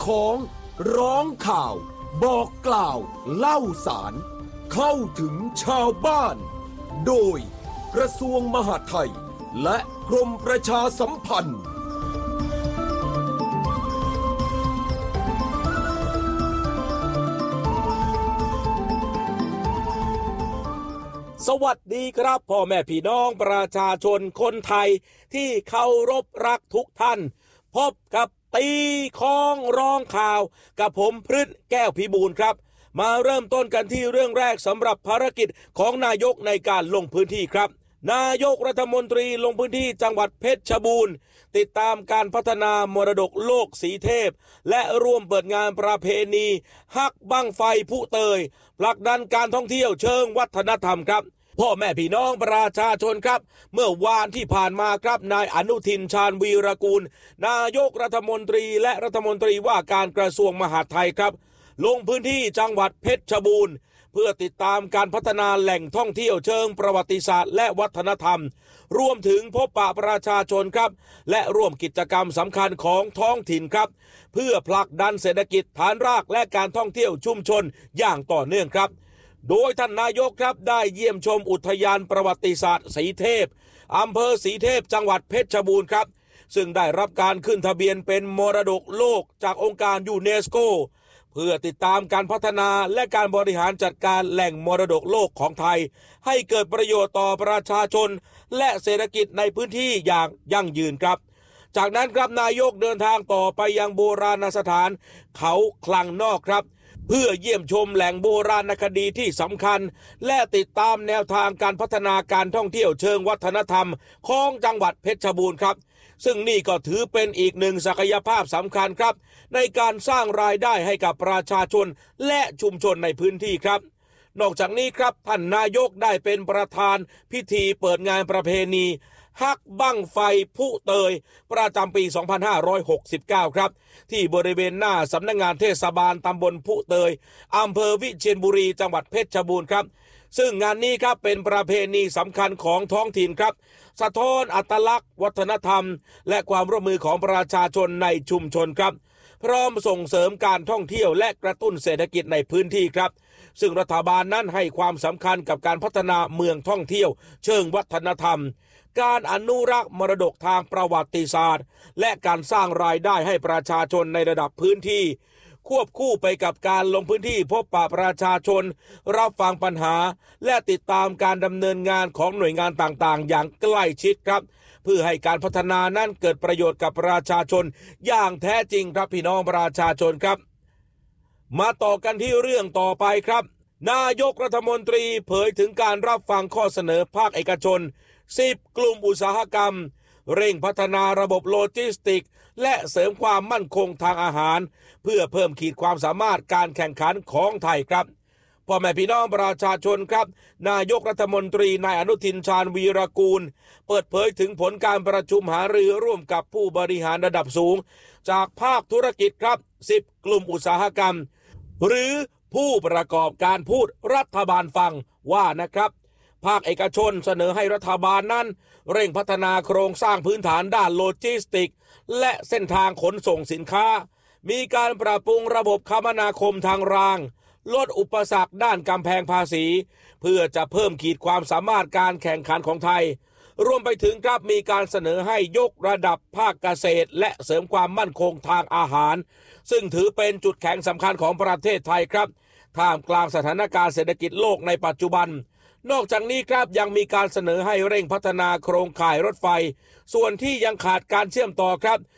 ของร้องข่าวบอกกล่าวเล่าสารเข้าถึงชาวบ้านโดยกระทรวงมหาดไทยและกรมประชาสัมพันธ์สวัสดีครับพ่อแม่พี่น้องประชาชนคนไทยที่เคารพรักทุกท่านพบกับตีข้องร้องข่าวกับผมพฤทธิ์แก้วพิบูลครับมาเริ่มต้นกันที่เรื่องแรกสำหรับภารกิจของนายกในการลงพื้นที่ครับนายกรัฐมนตรีลงพื้นที่จังหวัดเพชรบูรณ์ติดตามการพัฒนามรดกโลกสีเทพและร่วมเปิดงานประเพณีฮักบั้งไฟผู้เตยผลักดันการท่องเที่ยวเชิงวัฒนธรรมครับพ่อแม่พี่น้องประชาชนครับเมื่อวานที่ผ่านมาครับนายอนุทินชาญวีรกูลนายกรัฐมนตรีและรัฐมนตรีว่าการกระทรวงมหาดไทยครับลงพื้นที่จังหวัดเพชรบูรณ์เพื่อติดตามการพัฒนาแหล่งท่องเที่ยวเชิงประวัติศาสตร์และวัฒนธรรมรวมถึงพบปะประชาชนครับและร่วมกิจกรรมสำคัญของท้องถิ่นครับเพื่อผลักดันเศรษฐกิจฐานรากและการท่องเที่ยวชุมชนอย่างต่อเนื่องครับโดยท่านนายกครับได้เยี่ยมชมอุทยานประวัติศาสตร์สีเทพอำเภอสีเทพจังหวัดเพชรบูรณ์ครับซึ่งได้รับการขึ้นทะเบียนเป็นมรดกโลกจากองค์การยูเนสโกเพื่อติดตามการพัฒนาและการบริหารจัดการแหล่งมรดกโลกของไทยให้เกิดประโยชน์ต่อประชาชนและเศรษฐกิจในพื้นที่อย่างยั่งยืนครับจากนั้นครับนายกเดินทางต่อไปยังโบราณสถานเขาคลังนอกครับเพื่อเยี่ยมชมแหล่งโบราณคดีที่สำคัญและติดตามแนวทางการพัฒนาการท่องเที่ยวเชิงวัฒนธรรมของจังหวัดเพชรบูรณ์ครับซึ่งนี่ก็ถือเป็นอีกหนึ่งศักยภาพสำคัญครับในการสร้างรายได้ให้กับประชาชนและชุมชนในพื้นที่ครับนอกจากนี้ครับท่านนายกได้เป็นประธานพิธีเปิดงานประเพณีฮักบั้งไฟผู้เตยประจำปี 2569 ครับที่บริเวณหน้าสำนักงานเทศบาลตำบลผู้เตยอำเภอวิเชียรบุรีจังหวัดเพชรบูรณ์ครับซึ่งงานนี้ครับเป็นประเพณีสำคัญของท้องถิ่นครับสะท้อนอัตลักษณ์วัฒนธรรมและความร่วมมือของประชาชนในชุมชนครับพร้อมส่งเสริมการท่องเที่ยวและกระตุ้นเศรษฐกิจในพื้นที่ครับซึ่งรัฐบาลนั้นให้ความสำคัญกับการพัฒนาเมืองท่องเที่ยวเชิงวัฒนธรรมการอนุรักษ์มรดกทางประวัติศาสตร์และการสร้างรายได้ให้ประชาชนในระดับพื้นที่ควบคู่ไปกับการลงพื้นที่พบปะประชาชนรับฟังปัญหาและติดตามการดำเนินงานของหน่วยงานต่างๆอย่างใกล้ชิดครับเพื่อให้การพัฒนานั้นเกิดประโยชน์กับประชาชนอย่างแท้จริงครับพี่น้องประชาชนครับมาต่อกันที่เรื่องต่อไปครับนายกรัฐมนตรีเผยถึงการรับฟังข้อเสนอภาคเอกชน10 กลุ่มอุตสาหกรรมเร่งพัฒนาระบบโลจิสติกส์และเสริมความมั่นคงทางอาหารเพื่อเพิ่มขีดความสามารถการแข่งขันของไทยครับพ่อแม่พี่น้องประชาชนครับนายกรัฐมนตรีนายอนุทินชาญวีรกูลเปิดเผยถึงผลการประชุมหารือร่วมกับผู้บริหารระดับสูงจากภาคธุรกิจครับ10 กลุ่มอุตสาหกรรมหรือผู้ประกอบการพูดรัฐบาลฟังว่านะครับภาคเอกชนเสนอให้รัฐบาลนั้นเร่งพัฒนาโครงสร้างพื้นฐานด้านโลจิสติกส์และเส้นทางขนส่งสินค้ามีการปรับปรุงระบบคมนาคมทางรางลดอุปสรรคด้านกำแพงภาษีเพื่อจะเพิ่มขีดความสามารถการแข่งขันของไทยรวมไปถึงครับมีการเสนอให้ยกระดับภาคเกษตรและเสริมความมั่นคงทางอาหารซึ่งถือเป็นจุดแข็งสำคัญของประเทศไทยครับท่ามกลางสถานการณ์เศรษฐกิจโลกในปัจจุบันนอกจากนี้ครับยังมีการเสนอให้เร่งพัฒนาโครงข่ายรถไฟส่วนที่ยังขาดการเชื่อมต่อครับ